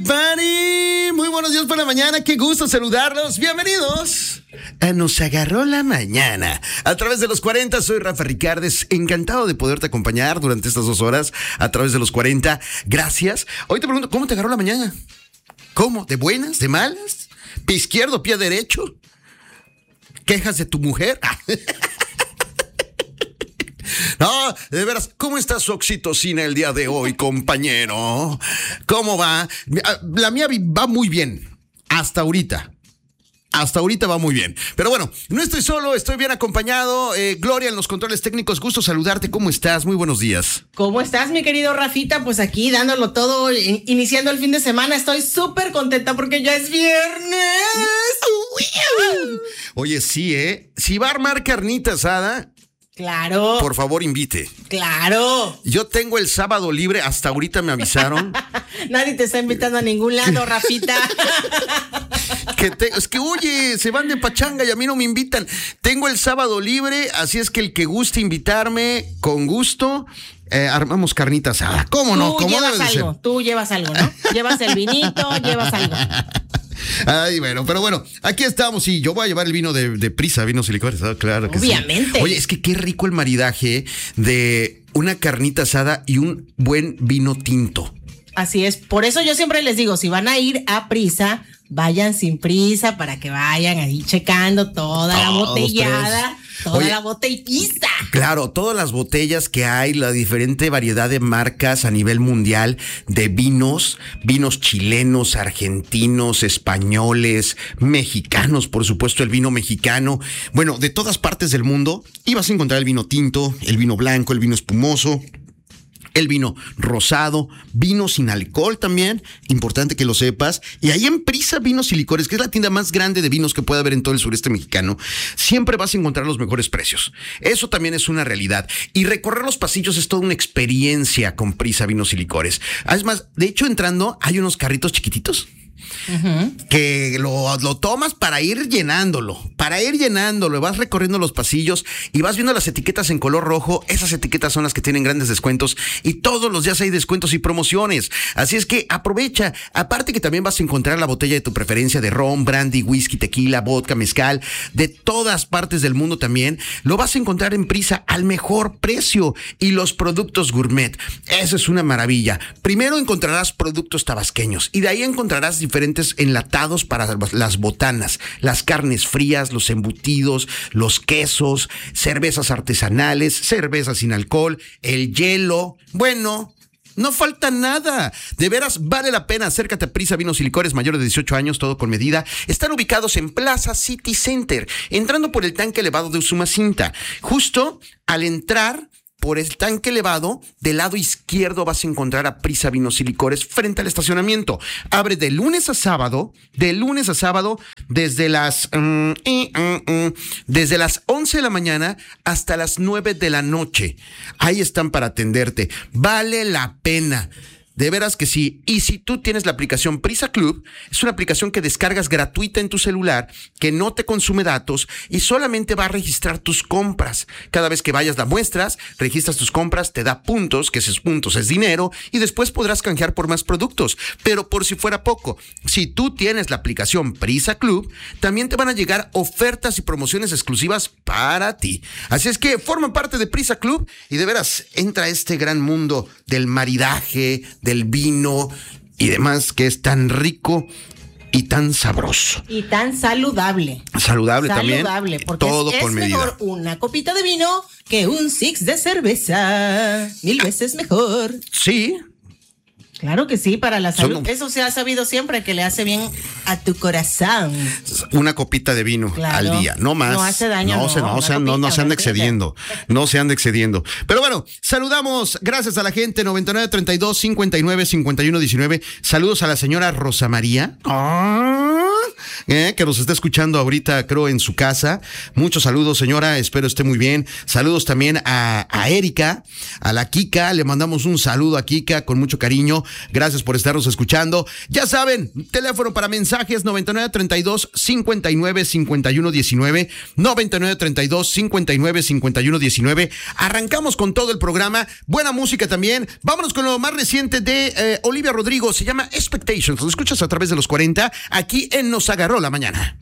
Buddy, muy buenos días por la mañana, qué gusto saludarlos, bienvenidos a Nos Agarró la Mañana. A través de los 40, soy Rafa Ricardes, encantado de poderte acompañar durante estas 2 horas a través de los 40, gracias. Hoy te pregunto, ¿cómo te agarró la mañana? ¿Cómo? ¿De buenas? ¿De malas? ¿Pie izquierdo, pie derecho? ¿Quejas de tu mujer? No, de veras, ¿cómo está su oxitocina el día de hoy, compañero? ¿Cómo va? La mía va muy bien, hasta ahorita. Hasta ahorita va muy bien. Pero bueno, no estoy solo, estoy bien acompañado. Gloria en los controles técnicos, gusto saludarte. ¿Cómo estás? Muy buenos días. ¿Cómo estás, mi querido Rafita? Pues aquí dándolo todo, iniciando el fin de semana. Estoy súper contenta porque ya es viernes. Oye, sí, si va a armar carnita asada... Claro. Por favor, invite. Claro. Yo tengo el sábado libre, hasta ahorita me avisaron. Nadie te está invitando a ningún lado, Rafita. Es que, oye, se van de pachanga y a mí no me invitan. Tengo el sábado libre, así es que el que guste invitarme, con gusto, armamos carnita asada. ¿Cómo no? ¿Cómo llevas algo? Tú llevas algo, ¿no? Llevas el vinito, llevas algo. Ay, bueno, pero bueno, aquí estamos y yo voy a llevar el vino de Prisa, Vinos y Licores, claro que obviamente. Sí. Oye, es que qué rico el maridaje de una carnita asada y un buen vino tinto. Así es, por eso yo siempre les digo, si van a ir a Prisa, vayan sin prisa para que vayan ahí checando toda la botellada. Toda la botellita. Claro, todas las botellas que hay, la diferente variedad de marcas a nivel mundial de vinos chilenos, argentinos, españoles, mexicanos, por supuesto el vino mexicano. Bueno, de todas partes del mundo, y vas a encontrar el vino tinto, el vino blanco, el vino espumoso, el vino rosado, vino sin alcohol también, importante que lo sepas. Y ahí en Prisa Vinos y Licores, que es la tienda más grande de vinos que puede haber en todo el sureste mexicano, siempre vas a encontrar los mejores precios. Eso también es una realidad. Y recorrer los pasillos es toda una experiencia con Prisa Vinos y Licores. Es más, de hecho, entrando hay unos carritos chiquititos. Uh-huh. Que lo tomas para ir llenándolo, vas recorriendo los pasillos y vas viendo las etiquetas en color rojo. Esas etiquetas son las que tienen grandes descuentos y todos los días hay descuentos y promociones, así es que aprovecha. Aparte que también vas a encontrar la botella de tu preferencia de ron, brandy, whisky, tequila, vodka, mezcal, de todas partes del mundo también, lo vas a encontrar en Prisa al mejor precio. Y los productos gourmet, eso es una maravilla. Primero encontrarás productos tabasqueños y de ahí encontrarás diferentes enlatados para las botanas, las carnes frías, los embutidos, los quesos, cervezas artesanales, cervezas sin alcohol, el hielo. Bueno, no falta nada. De veras, vale la pena. Acércate a Prisa Vinos y Licores, mayor de 18 años, todo con medida. Están ubicados en Plaza City Center, entrando por el tanque elevado de Usumacinta. Justo al entrar por el tanque elevado, del lado izquierdo vas a encontrar a Prisa Vinos y Licores frente al estacionamiento. Abre de lunes a sábado, desde las 11 de la mañana hasta las 9 de la noche. Ahí están para atenderte. Vale la pena. De veras que sí. Y si tú tienes la aplicación Prisa Club, es una aplicación que descargas gratuita en tu celular, que no te consume datos y solamente va a registrar tus compras. Cada vez que vayas la muestras, registras tus compras, te da puntos, que esos puntos es dinero, y después podrás canjear por más productos. Pero por si fuera poco, si tú tienes la aplicación Prisa Club, también te van a llegar ofertas y promociones exclusivas para ti. Así es que forma parte de Prisa Club y de veras entra a este gran mundo del maridaje, del vino y demás, que es tan rico y tan sabroso. Y tan saludable. Saludable también. Saludable, porque todo es con medida. Mejor una copita de vino que un six de cerveza. 1000 veces mejor. Sí. Claro que sí, para la salud. Eso se ha sabido siempre, que le hace bien a tu corazón. Una copita de vino al día, no más. No hace daño. No se ande excediendo. No se ande excediendo. Pero bueno, saludamos, gracias a la gente, 9932-595119. Saludos a la señora Rosa María. que nos está escuchando ahorita, creo, en su casa. Muchos saludos, señora, espero esté muy bien. Saludos también a Erika, a la Kika, le mandamos un saludo a Kika con mucho cariño. Gracias por estarnos escuchando. Ya saben, teléfono para mensajes 9932-595119, 9932-595119. Arrancamos con todo el programa, buena música también. Vámonos con lo más reciente de Olivia Rodrigo, se llama Expectations. Lo escuchas a través de los 40, aquí en Nos Agarró la Mañana.